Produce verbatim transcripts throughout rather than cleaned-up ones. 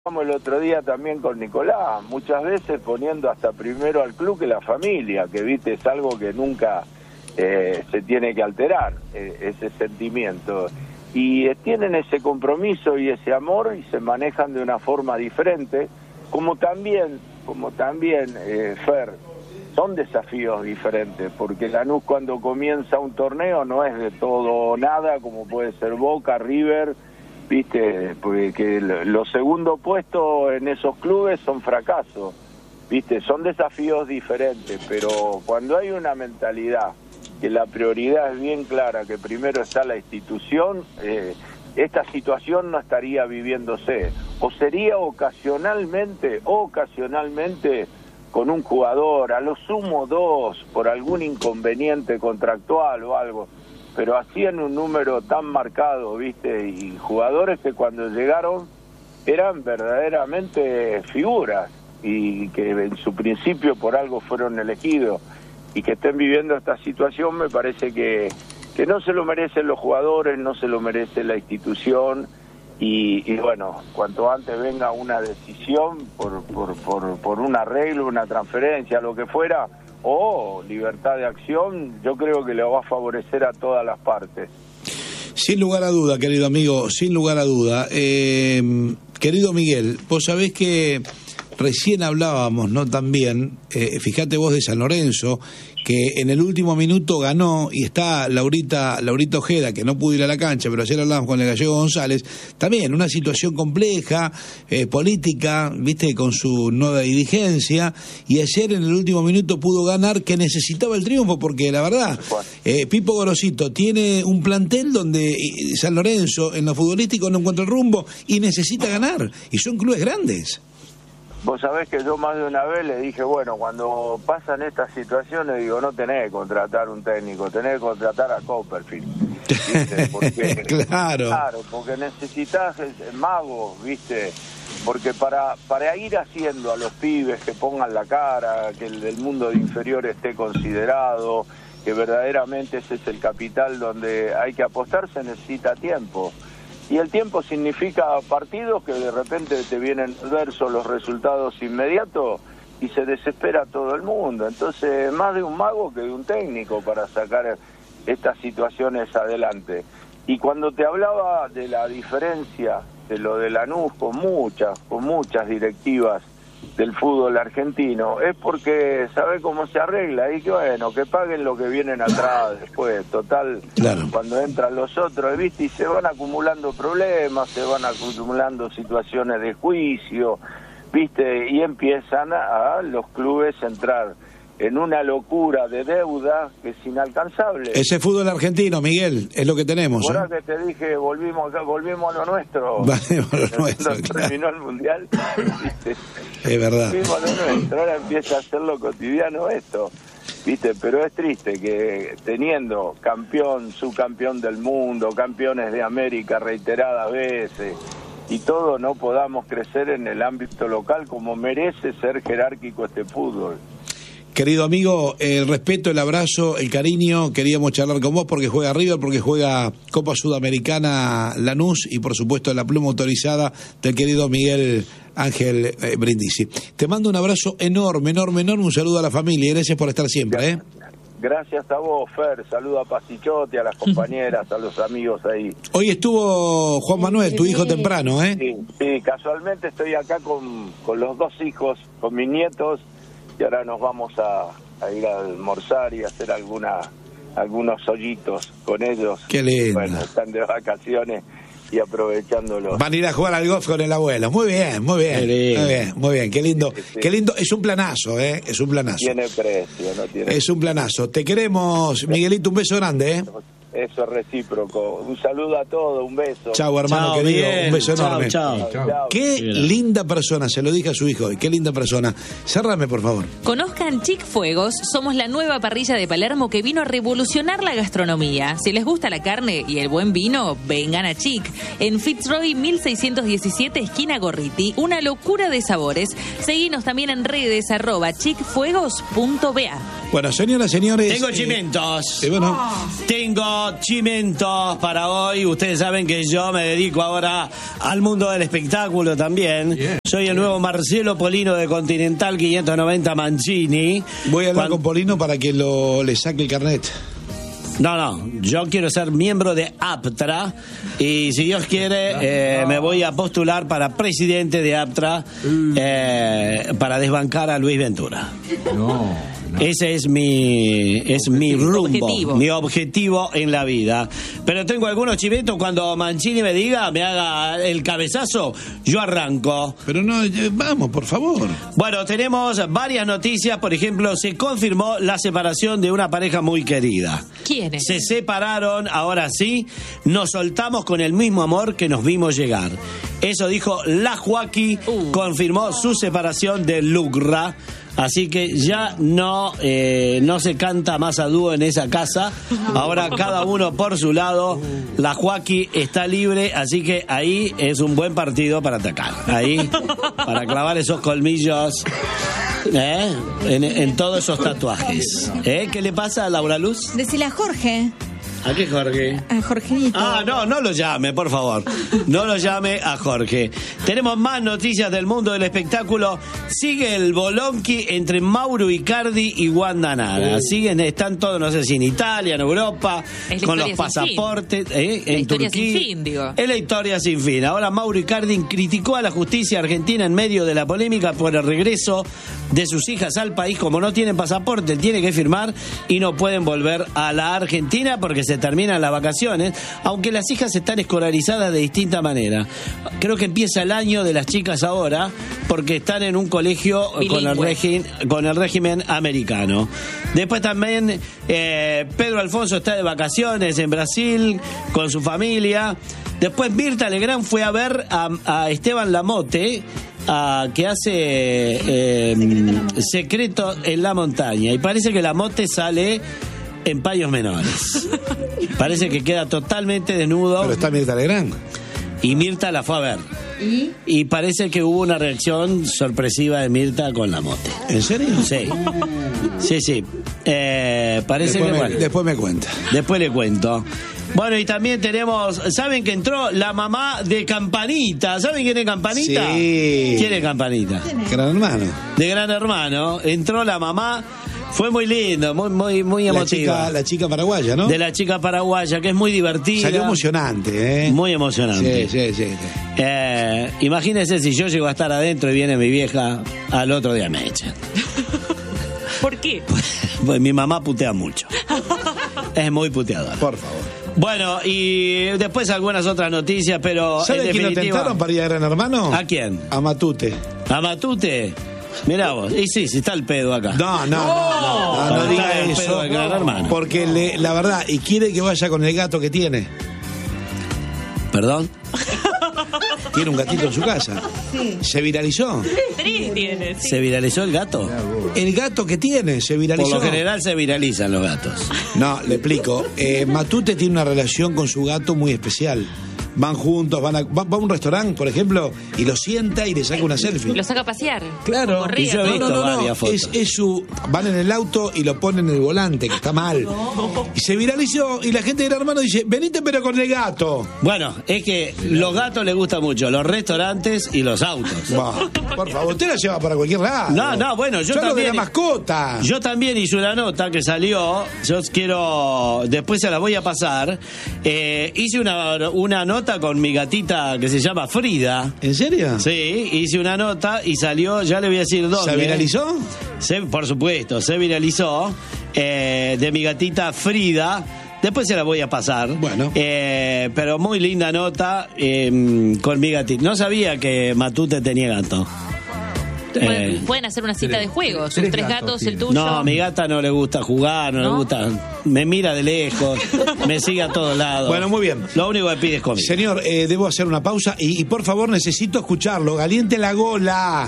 Como el otro día también con Nicolás, muchas veces poniendo hasta primero al club que la familia, que viste es algo que nunca eh, se tiene que alterar, eh, ese sentimiento. Y eh, tienen ese compromiso y ese amor y se manejan de una forma diferente, como también, como también, eh, Fer, son desafíos diferentes, porque Lanús cuando comienza un torneo no es de todo o nada, como puede ser Boca, River, viste, porque que los segundos puestos en esos clubes son fracasos, viste, son desafíos diferentes, pero cuando hay una mentalidad que la prioridad es bien clara, que primero está la institución, eh, esta situación no estaría viviéndose, o sería ocasionalmente, ocasionalmente con un jugador, a lo sumo dos, por algún inconveniente contractual o algo, pero así en un número tan marcado, ¿viste? Y jugadores que cuando llegaron eran verdaderamente figuras y que en su principio por algo fueron elegidos y que estén viviendo esta situación me parece que, que no se lo merecen los jugadores, no se lo merece la institución y, y bueno, cuanto antes venga una decisión por, por, por, por un arreglo, una transferencia, lo que fuera, o libertad de acción, yo creo que le va a favorecer a todas las partes. Sin lugar a duda, querido amigo, sin lugar a duda. Eh, querido Miguel, vos sabés que recién hablábamos, ¿no? También, eh, fíjate vos de San Lorenzo, que en el último minuto ganó y está Laurita, Laurita Ojeda, que no pudo ir a la cancha, pero ayer hablamos con el Gallego González, también una situación compleja, eh, política, viste, con su nueva dirigencia, y ayer en el último minuto pudo ganar, que necesitaba el triunfo, porque la verdad, eh, Pipo Gorosito tiene un plantel donde San Lorenzo en lo futbolístico no encuentra el rumbo y necesita ganar, y son clubes grandes. Vos sabés que yo más de una vez le dije, bueno, cuando pasan estas situaciones, digo, no tenés que contratar un técnico, tenés que contratar a Copperfield, ¿viste? Porque, claro. Claro, porque necesitas magos, ¿viste? Porque para, para ir haciendo a los pibes que pongan la cara, que el, el mundo de inferior esté considerado, que verdaderamente ese es el capital donde hay que apostar, se necesita tiempo. Y el tiempo significa partidos que de repente te vienen adversos los resultados inmediatos y se desespera todo el mundo. Entonces, más de un mago que de un técnico para sacar estas situaciones adelante. Y cuando te hablaba de la diferencia de lo de Lanús con muchas, con muchas directivas del fútbol argentino, es porque sabe cómo se arregla y que bueno, que paguen lo que vienen atrás después, total, claro. Cuando entran los otros, viste, y se van acumulando problemas, se van acumulando situaciones de juicio, viste, y empiezan a, a los clubes a entrar en una locura de deuda que es inalcanzable. Ese fútbol argentino, Miguel, es lo que tenemos. Ahora ¿eh? que te dije, volvimos volvimos a lo nuestro. Volvimos a lo nuestro, Cuando claro. terminó el Mundial, ¿viste? Es verdad. Volvimos a lo nuestro, ahora empieza a ser lo cotidiano esto, ¿viste? Pero es triste que teniendo campeón, subcampeón del mundo, campeones de América reiteradas veces, y todo, no podamos crecer en el ámbito local como merece ser jerárquico este fútbol. Querido amigo, el respeto, el abrazo, el cariño, queríamos charlar con vos porque juega River, porque juega Copa Sudamericana Lanús y por supuesto la pluma autorizada del querido Miguel Ángel eh, Brindisi. Te mando un abrazo enorme, enorme, enorme, un saludo a la familia y gracias por estar siempre. ¿eh? Gracias a vos, Fer, saludo a Pasichote, a las compañeras, a los amigos ahí. Hoy estuvo Juan Manuel, tu hijo temprano, ¿eh? Sí, sí, casualmente estoy acá con, con los dos hijos, con mis nietos, y ahora nos vamos a, a ir a almorzar y a hacer alguna algunos hoyitos con ellos. Qué lindo. Bueno, están de vacaciones y aprovechándolo. Van a ir a jugar al golf con el abuelo. Muy bien, muy bien. Muy bien, muy bien. Qué lindo. Sí, sí. Qué lindo. Es un planazo, ¿eh? Es un planazo. Tiene precio, no tiene. Es un planazo. Te queremos, Miguelito. Un beso grande, ¿eh? Eso es recíproco. Un saludo a todos, un beso. Chau, hermano chau, querido. Bien. Un beso chau, enorme. Chau, chau. Qué bien. linda persona, se lo dije a su hijo hoy. Qué linda persona. Cerrame, por favor. Conozcan Chick Fuegos. Somos la nueva parrilla de Palermo que vino a revolucionar la gastronomía. Si les gusta la carne y el buen vino, vengan a Chick. En Fitzroy mil seiscientos diecisiete, esquina Gorriti. Una locura de sabores. Seguinos también en redes, arroba chickfuegos punto b a. Bueno, señoras, señores. Tengo chimentos. Eh, bueno. Tengo tenemos chimentos para hoy. Ustedes saben que yo me dedico ahora al mundo del espectáculo también. Bien, Soy el bien. nuevo Marcelo Polino de Continental quinientos noventa Mancini. Voy a hablar Cuando... con Polino para que lo, le saque el carnet. No, no, yo quiero ser miembro de APTRA y si Dios quiere eh, me voy a postular para presidente de APTRA eh, para desbancar a Luis Ventura. No. No. Ese es mi es objetivo, mi rumbo, objetivo. mi objetivo en la vida. Pero tengo algunos chiventos. Cuando Mancini me diga, me haga el cabezazo, yo arranco. Pero no, vamos, por favor. Bueno, tenemos varias noticias. Por ejemplo, se confirmó la separación de una pareja muy querida. ¿Quiénes? Se separaron, ahora sí, nos soltamos con el mismo amor que nos vimos llegar. Eso dijo La Joaquí, uh. confirmó su separación de Lucra. Así que ya no eh, no se canta más a dúo en esa casa. Ahora cada uno por su lado. La Joaquí está libre, así que ahí es un buen partido para atacar. Ahí, para clavar esos colmillos ¿eh? en, en todos esos tatuajes. ¿Eh? ¿Qué le pasa a Laura Luz? Decile a Jorge. ¿A qué Jorge? A Jorgito. Ah, no, no lo llame, por favor. No lo llame a Jorge. Tenemos más noticias del mundo del espectáculo. Sigue el bolonqui entre Mauro Icardi y Wanda Nara. Uh. Siguen, están todos, no sé si en Italia, en Europa, con los pasaportes. Eh, en la historia Turquía. sin fin, digo. Es la historia sin fin. Ahora Mauro Icardi criticó a la justicia argentina en medio de la polémica por el regreso de sus hijas al país. Como no tienen pasaporte, tiene que firmar y no pueden volver a la Argentina porque se se terminan las vacaciones, aunque las hijas están escolarizadas de distinta manera. Creo que empieza el año de las chicas ahora, porque están en un colegio con el, regi- con el régimen americano. Después también eh, Pedro Alfonso está de vacaciones en Brasil con su familia. Después Mirta Legrand fue a ver a, a Esteban Lamote, a, que hace eh, Secreto en la Montaña, y parece que Lamote sale en paños menores. Parece que queda totalmente desnudo. Pero está Mirta Legrand. Y Mirta la fue a ver. ¿Y? Y parece que hubo una reacción sorpresiva de Mirta con Lamote. ¿En serio? Sí. Sí, sí. Eh, parece después que me, bueno. Después me cuenta. Después le cuento. Bueno, y también tenemos, ¿saben que entró la mamá de Campanita? ¿Saben quién es Campanita? Sí. ¿Quién es Campanita? Gran Hermano. De Gran Hermano. Entró la mamá. Fue muy lindo, muy muy muy emotiva. La chica, la chica paraguaya, ¿no? De la chica paraguaya, que es muy divertida. Salió emocionante, ¿eh? Muy emocionante. Sí, sí, sí. sí. Eh, imagínense si yo llego a estar adentro y viene mi vieja, al otro día me echan. ¿Por qué? Pues mi mamá putea mucho. Es muy puteadora. Por favor. Bueno, y después algunas otras noticias, pero ¿sabe en quién lo definitiva... tentaron para ir a Gran Hermano? ¿A quién? A Matute. ¿A Matute? Mirá vos, y sí, sí está el pedo acá. No, no, no, no, no, no diga el eso, pedo del Gran Hermano. Porque le, la verdad, y quiere que vaya con el gato que tiene. ¿Perdón? Tiene un gatito en su casa. Sí. Se viralizó. Tres tiene, sí. ¿Se viralizó el gato? El gato que tiene se viralizó. Por lo general se viralizan los gatos. No, le explico. Eh, Matute tiene una relación con su gato muy especial. Van juntos, van a, va, va a un restaurante, por ejemplo, y lo sienta y le saca una selfie. Lo saca a pasear. Claro. Corría, Y yo he todo. visto No, no, no, varias fotos. es, es su, van en el auto y lo ponen en el volante, que está mal. No. Y se viralizó y la gente del hermano dice, venite pero con el gato. Bueno, es que los gatos les gustan mucho los restaurantes y los autos. Bah, por favor, usted la lleva para cualquier lado. No, no, bueno, yo Yo lo de también. la mascota. Yo también hice una nota que salió, yo quiero, después se la voy a pasar. Eh, hice una, una nota con mi gatita que se llama Frida. ¿En serio? Sí, hice una nota y salió, ya le voy a decir dónde. ¿Se viralizó? Se, por supuesto, se viralizó, eh, de mi gatita Frida. Después se la voy a pasar. Bueno. Eh, pero muy linda nota eh, con mi gatita. No sabía que Matute tenía gato. Pueden, Eh, pueden hacer una cita tres- de juegos. Sus tres tres gatos gatos, el tiene. tuyo. No, a mi gata no le gusta jugar, no, ¿No? le gusta. Me mira de lejos, me sigue a todos lados. Bueno, muy bien. Lo único que pide es comida. Señor, eh, debo hacer una pausa y, y por favor necesito escucharlo. Galiente la gola.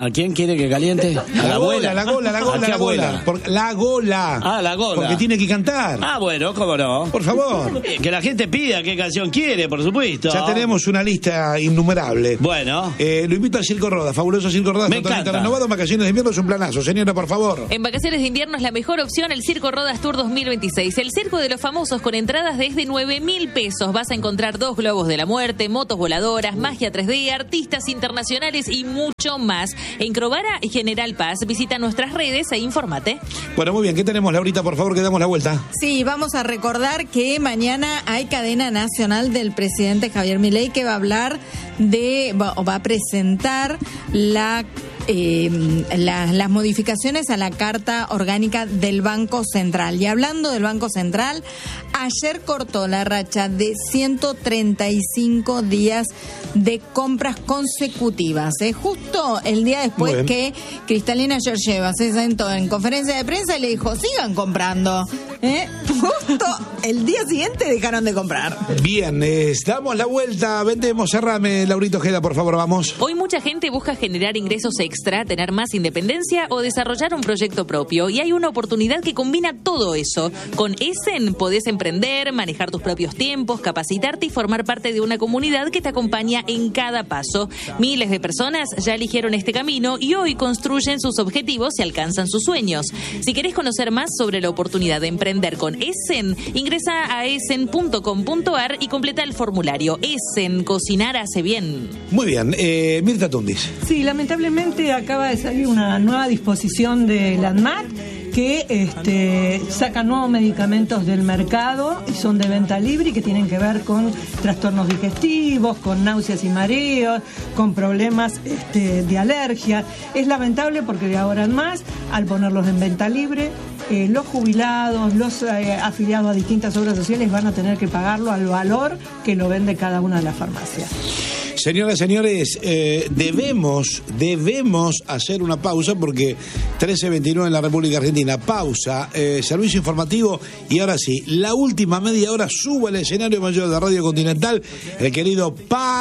¿A quién quiere que caliente? A la, la abuela, la gola, la gola, ¿A qué la gola. abuela? Por, la gola. Ah, la gola. Porque tiene que cantar. Ah, bueno, cómo no. Por favor. Que la gente pida qué canción quiere, por supuesto. Ya tenemos una lista innumerable. Bueno. Eh, lo invito al Circo Roda, fabuloso Circo Roda, Me totalmente encanta. renovado. En vacaciones de invierno es un planazo. Señora, por favor. En vacaciones de invierno es la mejor opción el Circo Rodas Tour dos mil veintiséis. El circo de los famosos con entradas desde nueve mil pesos. Vas a encontrar dos globos de la muerte, motos voladoras, magia tres D, artistas internacionales y mucho más. En Crovara y General Paz. Visita nuestras redes e infórmate. Bueno, muy bien. ¿Qué tenemos, Laurita? Por favor, que damos la vuelta. Sí, vamos a recordar que mañana hay cadena nacional del presidente Javier Milei que va a hablar de, va, va a presentar la Eh, la, las modificaciones a la Carta Orgánica del Banco Central. Y hablando del Banco Central, ayer cortó la racha de ciento treinta y cinco días de compras consecutivas. ¿eh? Justo el día después que Cristalina Georgieva se sentó en conferencia de prensa y le dijo, sigan comprando. ¿eh? Justo el día siguiente dejaron de comprar. Bien, eh, damos la vuelta, vendemos, cerrame, Laurito Ojeda, por favor, vamos. Hoy mucha gente busca generar ingresos extra, tener más independencia o desarrollar un proyecto propio. Y hay una oportunidad que combina todo eso. Con Essen podés emprender, manejar tus propios tiempos, capacitarte y formar parte de una comunidad que te acompaña en cada paso. Miles de personas ya eligieron este camino y hoy construyen sus objetivos y alcanzan sus sueños. Si querés conocer más sobre la oportunidad de emprender con Essen, ingresa a essen punto com punto ar y completa el formulario. Essen, cocinar hace bien. Muy bien, eh, Mirta Tundis. Sí, lamentablemente acaba de salir una nueva disposición de la ANMAT que este, saca nuevos medicamentos del mercado y son de venta libre y que tienen que ver con trastornos digestivos, con náuseas y mareos, con problemas este, de alergia. Es lamentable porque de ahora en más, al ponerlos en venta libre, eh, los jubilados, los eh, afiliados a distintas obras sociales van a tener que pagarlo al valor que lo vende cada una de las farmacias. Señoras, señores, eh, debemos, debemos hacer una pausa porque trece veintinueve en la República Argentina. Pausa, eh, servicio informativo y ahora sí, la última media hora subo al escenario mayor de Radio Continental el querido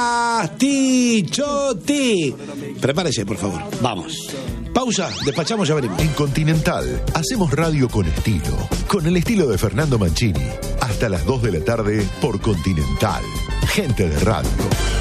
Pastichotti. Prepárese, por favor. Vamos. Pausa, despachamos, ya venimos. En Continental hacemos radio con estilo, con el estilo de Fernando Mancini. Hasta las dos de la tarde por Continental. Gente de radio.